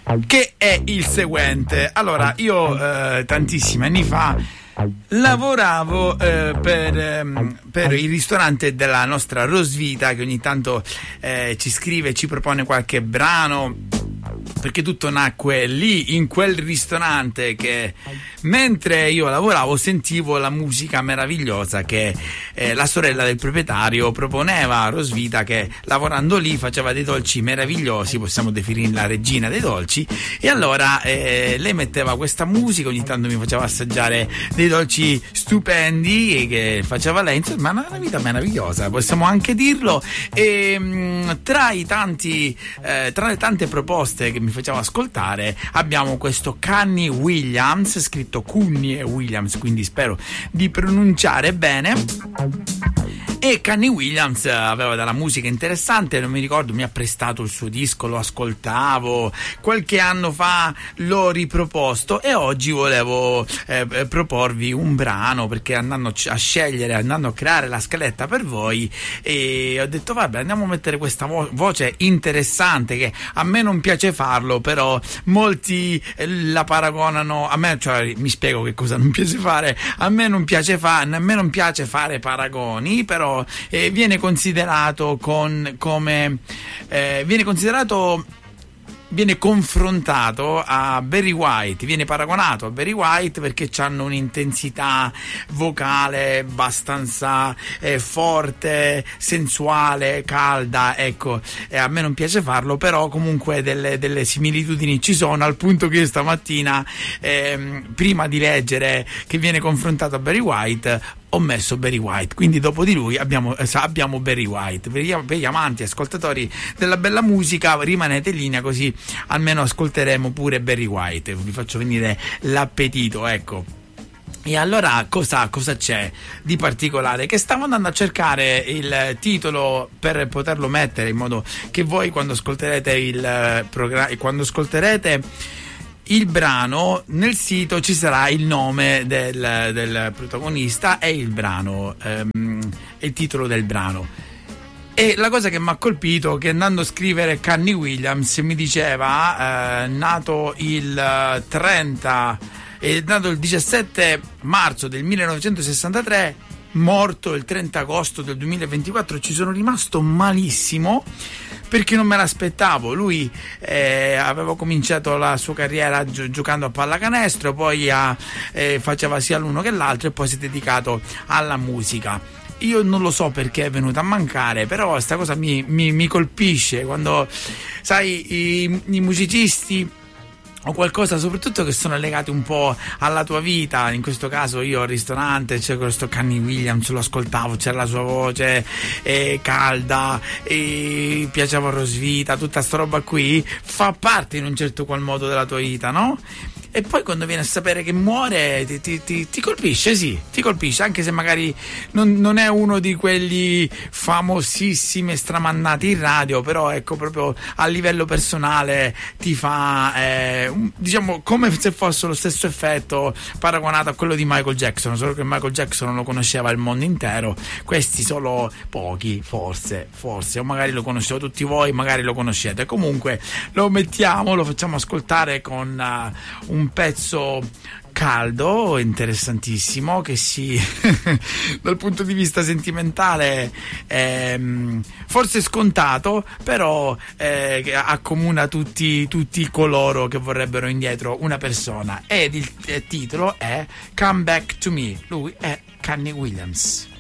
che è il seguente. Allora, io tantissimi anni fa lavoravo per il ristorante della nostra Rosvita, che ogni tanto ci scrive, ci propone qualche brano, perché tutto nacque lì in quel ristorante, che mentre io lavoravo sentivo la musica meravigliosa che la sorella del proprietario proponeva a Rosvita, che lavorando lì faceva dei dolci meravigliosi, possiamo definirla la regina dei dolci, e allora lei metteva questa musica, ogni tanto mi faceva assaggiare dei dolci stupendi che faceva lei, insomma una vita meravigliosa, possiamo anche dirlo. E tra le tante proposte che mi faceva ascoltare abbiamo questo Cunny Williams, scritto Cunny e Williams, quindi spero di pronunciare bene. E Cunny Williams aveva della musica interessante, non mi ricordo, mi ha prestato il suo disco, lo ascoltavo, qualche anno fa l'ho riproposto, e oggi volevo proporvi un brano, perché andando a creare la scaletta per voi, e ho detto vabbè, andiamo a mettere questa voce interessante, che a me non piace farlo, però molti la paragonano a me, cioè mi spiego che cosa non piace fare. A me non piace fare paragoni, però viene confrontato a Barry White, viene paragonato a Barry White, perché hanno un'intensità vocale abbastanza forte, sensuale, calda, ecco. A me non piace farlo, però comunque delle similitudini ci sono, al punto che io stamattina, prima di leggere che viene confrontato a Barry White, ho messo Barry White, quindi dopo di lui abbiamo Barry White. Per gli amanti ascoltatori della bella musica, rimanete in linea, così almeno ascolteremo pure Barry White, vi faccio venire l'appetito, ecco. E allora cosa c'è di particolare? Che stavo andando a cercare il titolo per poterlo mettere, in modo che voi quando ascolterete il brano, nel sito ci sarà il nome del protagonista e il brano, il titolo del brano. E la cosa che mi ha colpito è che, andando a scrivere Cunny Williams, mi diceva nato il 17 marzo del 1963, morto il 30 agosto del 2024. Ci sono rimasto malissimo, perché non me l'aspettavo. Lui aveva cominciato la sua carriera giocando a pallacanestro, poi faceva sia l'uno che l'altro, e poi si è dedicato alla musica. Io non lo so perché è venuto a mancare, però questa cosa mi colpisce, quando sai i musicisti o qualcosa soprattutto che sono legati un po' alla tua vita. In questo caso io al ristorante c'è questo Cunny Williams, lo ascoltavo, c'era la sua voce calda, e piaceva Rosvita, tutta sta roba qui fa parte in un certo qual modo della tua vita, no? E poi quando viene a sapere che muore ti colpisce, sì, ti colpisce, anche se magari non è uno di quelli famosissimi e stramannati in radio, però ecco, proprio a livello personale ti fa diciamo come se fosse lo stesso effetto paragonato a quello di Michael Jackson, solo che Michael Jackson lo conosceva il mondo intero, questi solo pochi, forse, o magari lo conoscevo tutti voi, magari lo conoscete. Comunque lo facciamo ascoltare con un pezzo caldo, interessantissimo, che dal punto di vista sentimentale forse scontato, però che accomuna tutti coloro che vorrebbero indietro una persona, ed il titolo è Come Back to Me. Lui è Cunny Williams.